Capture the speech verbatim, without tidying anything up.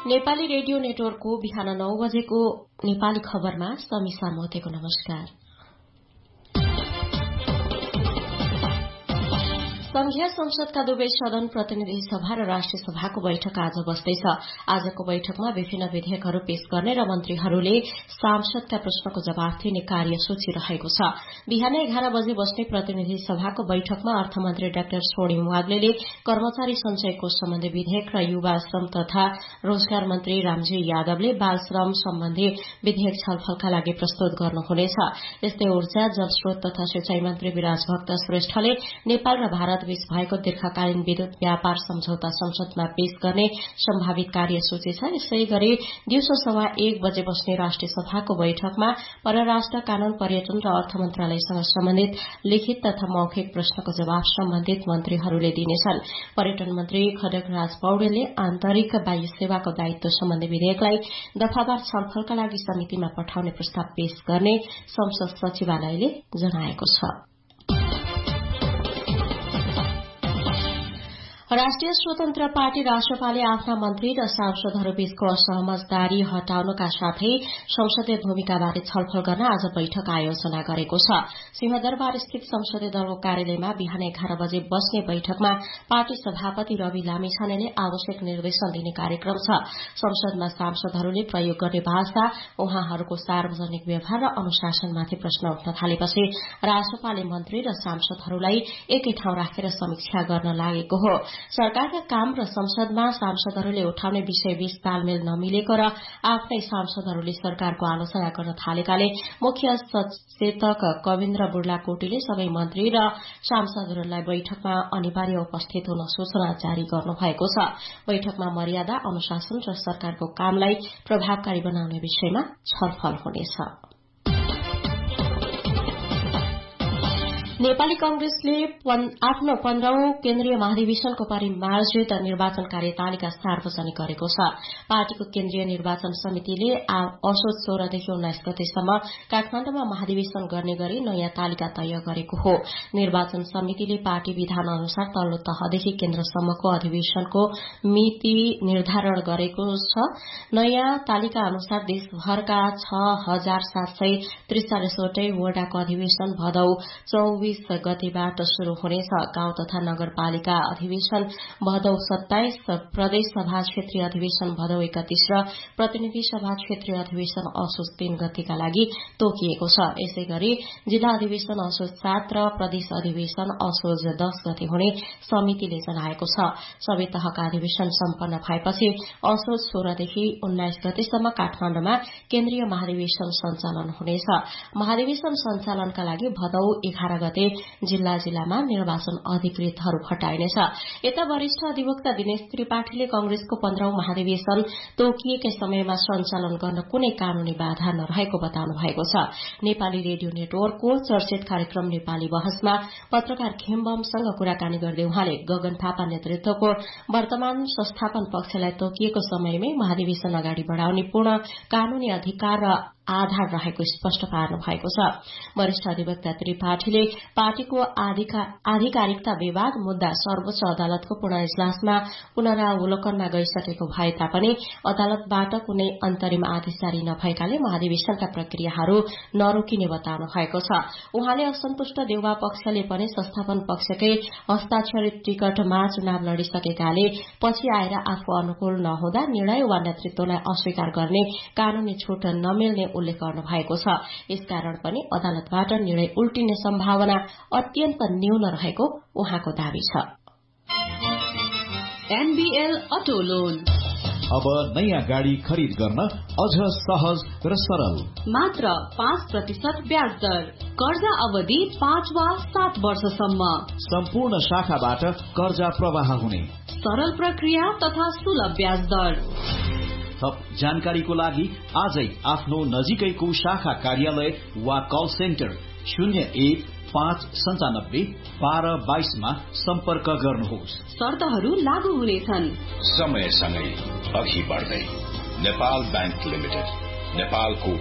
Nepali radio नेटवर्कको बिहान नौ बजेको नेपाली खबरमा समीसा मोतेको नमस्कार। संघीय संसदका दुवै सदन प्रतिनिधि सभा र राष्ट्रिय सभाको बैठक आज बस्दैछ। आजको बैठकमा विभिन्न विधेयकहरू पेश गर्ने र मन्त्रीहरूले सांसदका प्रश्नको जवाफ दिने कार्यसूची रहेको छ। बिहान एघार बजे बस्ने प्रतिनिधि सभाको बैठकमा अर्थमन्त्री डाक्टर स्वर्णिम वाग्लेले कर्मचारी सञ्चय कोष सम्बन्धी विधेयक र युवा श्रम तथा रोजगार मन्त्री रामजी यादवले बाल श्रम सम्बन्धी विधेयक छलफलका लागि प्रस्तुत गर्नुहुनेछ। यस्तै ऊर्जा, जलस्रोत तथा सिंचाई मन्त्री विराज भक्त श्रेष्ठले नेपाल र भारत बीच भएको दीर्घकालीन विद्युत व्यापार सम्झौता संसदमा पेश गर्ने सम्भावित कार्यसूची छ। यसै गरी दिउँसो सवा एक बजे बस्ने राष्ट्रिय सभाको बैठकमा परराष्ट्र, कानून, पर्यटन र अर्थ मन्त्रालयसँग सम्बन्धित लिखित तथा मौखिक प्रश्नको जवाब सम्बन्धित मन्त्रीहरूले दिनेछन्। पर्यटन मन्त्री खड्गराज पौडेलले आन्तरिक वायु सेवाको दायित्व सम्बन्धी विधेयकलाई दफावार छलफलका लागि समितिमा पठाउने प्रस्ताव पेश गर्ने संसद सचिवालयले जनाएको छ। राष्ट्रिय स्वतन्त्र पार्टी राष्ट्रपाले आफ्ना मन्त्री र सांसदहरूबीचको असमझदारी हटाउनका साथै संसदीय भूमिकाबारे छलफल गर्न आज बैठक आयोजना गरेको छ। सिंहदरबार स्थित संसदीय दलको कार्यालयमा बिहान एघार बजे बस्ने बैठकमा पार्टी सभापति रवि लामिछानेले आवश्यक निर्देशन दिने कार्यक्रम छ। संसदमा सांसदहरूले प्रयोग गर्ने भाषा, उहाँहरूको सार्वजनिक व्यवहार र अनुशासनमाथि प्रश्न उठ्न थालेपछि राष्ट्रपाले मन्त्री र सांसदहरूलाई एकै ठाउँ राखेर समीक्षा गर्न लागेको हो। सरकारका काम र संसदमा सांसदहरूले उठाउने विषयबीच तालमेल नमिलेको र आफ्नै सांसदहरूले सरकारको आलोचना गर्न थालेकाले मुख्य सचेतक कविन्द्र बुर्लाकोटीले सबै मन्त्री र सांसदहरूलाई बैठकमा अनिवार्य उपस्थित हुन सूचना जारी गर्नुभएको छ। बैठकमा मर्यादा, अनुशासन र सरकारको कामलाई प्रभावकारी बनाउने विषयमा छलफल हुनेछ। नेपाली कांग्रेसले आफ्नो पन्ध्रौं केन्द्रीय महाधिवेशनको परिमार्जित निर्वाचन कार्यतालिका सार्वजनिक गरेको छ। पार्टीको केन्द्रीय निर्वाचन समितिले असोज सोह्रदेखि उन्नाइस गतेसम्म काठमाण्डुमा महाधिवेशन गर्ने गरी नयाँ तालिका तय गरेको हो। निर्वाचन समितिले पार्टी विधान अनुसार तल्लो तहदेखि केन्द्रसम्मको अधिवेशनको मिति निर्धारण गरेको छ। नयाँ तालिका अनुसार देशभरका छ हजार सात सय त्रिचालिसवटै वडाको अधिवेशन भदौ चौबिस गतेबाट शुरू हुनेछ। गाउँ तथा नगरपालिका अधिवेशन भदौ सत्ताइस, प्रदेश सभा क्षेत्रीय अधिवेशन भदौ एकतीस र प्रतिनिधि सभा क्षेत्रीय अधिवेशन असोज तीन गतेका लागि तोकिएको छ। यसै गरी जिल्ला अधिवेशन असोज सात र प्रदेश अधिवेशन असोज दस गते हुने समितिले जनाएको छ। सबै तहका अधिवेशन सम्पन्न भएपछि असोज सोह्रदेखि उन्नाइस गतेसम्म काठमाण्डुमा केन्द्रीय महाधिवेशन सञ्चालन हुनेछ। महाधिवेशन सञ्चालनका लागि भदौ एघार गते जिल्ला जिल्लामा निर्वाचन अधिकृतहरू खटाइनेछ। यता वरिष्ठ अधिवक्ता दिनेश त्रिपाठीले कंग्रेसको पन्ध्रौं महाधिवेशन तोकिएकै समयमा सञ्चालन गर्न कुनै कानूनी बाधा नरहेको बताउनु भएको छ। नेपाली रेडियो नेटवर्कको चर्चित कार्यक्रम नेपाली बहसमा पत्रकार खेमबमसँग कुराकानी गर्दै उहाँले गगन थापा नेतृत्वको वर्तमान संस्थापन पक्षलाई तोकिएको समयमै महाधिवेशन अगाडि बढ़ाउने पूर्ण कानूनी अधिकार र आधार रहेको स्पष्ट पार्नु भएको छ। वरिष्ठ अधिवक्ता त्रिपाठीले पार्टीको आधिकारिकता विवाद मुद्दा सर्वोच्च अदालतको पूर्ण इजलासमा पुनरावलोकनमा गइसकेको भए तापनि अदालतबाट कुनै अन्तरिम आदेश जारी नभएकाले महाधिवेशनका प्रक्रियाहरू नरोकिने बताउनु भएको छ। उहाँले असन्तुष्ट देउवा पक्षले पनि संस्थापन पक्षकै हस्ताक्षरित टिकटमा चुनाव लड़िसकेकाले पछि आएर आफू अनुकूल नहुँदा निर्णय वा नेतृत्वलाई अस्वीकार गर्ने कानूनी छूट नमिल्ने उल्लेख गर्नु भएको छ। यसकारण पनि अदालतबाट निर्णय उल्टिने सम्भावना अत्यन्त न्यून रहेको उहाँको दावी छ। एनबीएल अटो लोन अब नयाँ गाड़ी खरिद गर्न अझ सहज र सरल। मात्र पाँच प्रतिशत ब्याज दर, कर्जा अवधि पाँच वा सात वर्षसम्म, सम्पूर्ण शाखाबाट कर्जा प्रवाह हुने सरल प्रक्रिया तथा सुलभ ब्याज दर। थप जानकारीको लागि आजै आफ्नो नजिकैको शाखा कार्यालय वा कल सेन्टर शून्य एक पाँच सन्तानब्बे बाह्र बाइसमा सम्पर्क गर्नुहोस्। शर्तहरू लागू हुनेछन्। समयसँगै अघि बढ्दै नेपाल बैंक लिमिटेड, नेपालको